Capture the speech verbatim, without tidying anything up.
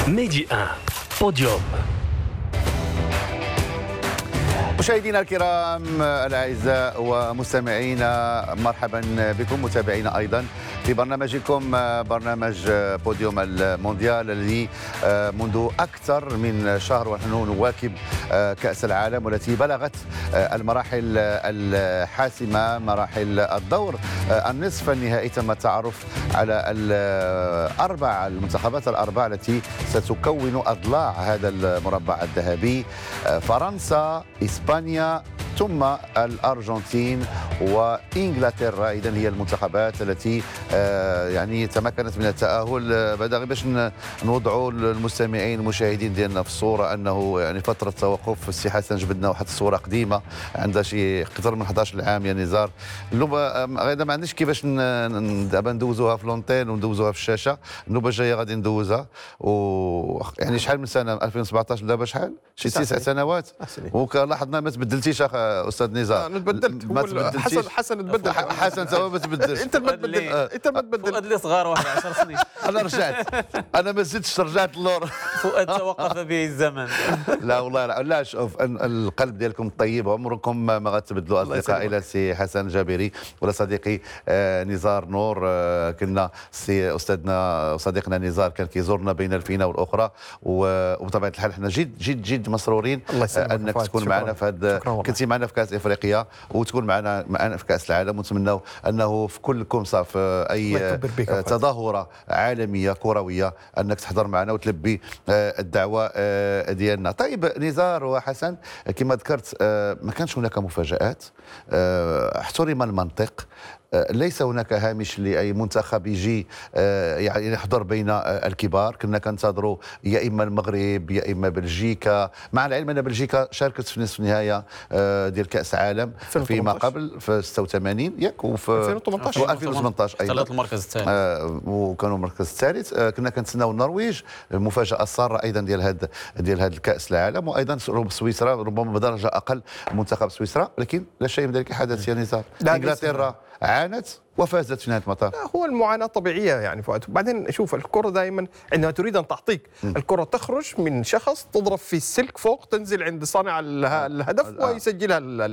ميدي واحد بوديوم. مشاهدينا الكرام الاعزاء ومستمعينا، مرحبا بكم متابعينا ايضا في برنامجكم برنامج بوديوم المونديال الذي منذ اكثر من شهر ونحن نواكب كاس العالم والتي بلغت المراحل الحاسمه، مراحل الدور النصف النهائي. تم التعرف على الاربع المنتخبات الاربع التي ستكون اضلاع هذا المربع الذهبي: فرنسا، اسبانيا، ثم الارجنتين وانجلترا. اذا هي المنتخبات التي يعني تمكنت من التاهل. بعد باش نوضعوا المستمعين المشاهدين ديالنا في الصوره انه يعني فتره توقف السي حسن جبدنا واحد الصوره قديمه عندها شي اكثر من احد عشر عام يا نزار. اللعبه ما عندناش كيفاش دابا ندوزوها في لونتين وندوزوها في الشاشه. النوبه الجايه غادي ندوزها، و يعني شحال من سنه ألفين وسبعطاش دابا شحال شي تسع سنوات، ولاحظنا ما تبدلتيش استاذ نزار. انا تبدلت. ما تبدلتيش. حسن حسن تبدل. حسن تو ما تبدلش. انت ما تبدل. انت ما تبدل. فؤاد اللي صغار واحد عشر سنين. انا رجعت، انا ما زدتش، رجعت اللور. فؤاد توقف به الزمن. لا والله لا, لا شوف القلب ديالكم الطيب عمركم ما غتبدلوا اصدقائي، لا سي حسن جابري ولا صديقي آه نزار نور. آه كنا سي استاذنا وصديقنا نزار كان كيزورنا بين الفينه والاخرى، وبطبيعه الحال حنا جد جد جد مسرورين آه انك تكون معنا في هذا. كنتي معنا في كاس افريقيا وتكون معنا معنا في كاس العالم، ونتمناو انه في كل كومسا في اي تظاهره عالميه كرويه انك تحضر معنا وتلبي الدعوه ديالنا. طيب نزار وحسن، كما ذكرت ما كانش هناك مفاجآت، احترم المنطق، ليس هناك هامش لاي منتخب يجي يعني يحضر بين الكبار. كنا كنتظروا يا اما المغرب يا اما بلجيكا، مع العلم ان بلجيكا شاركت في نصف النهائي ديال كاس العالم فيما قبل في ستة وثمانين ياك، وفي ألفين وثمنطاش و2018 ايضا ثلاث المركز الثالث. آه وكانوا المركز الثالث. آه كنا كنتسناو النرويج، المفاجاه الساره ايضا ديال هذا ديال هذا الكاس العالم، وايضا سويسرا ربما بدرجه اقل منتخب سويسرا، لكن لا شيء من ذلك حدث يا نزار. انجلترا عانت وفازت في نهايه المطاف. هو المعاناه طبيعيه يعني فؤاد. وبعدين شوف الكره دائما عندما تريد ان تعطيك الكره تخرج من شخص، تضرب في السلك فوق، تنزل عند صانع الهدف ويسجلها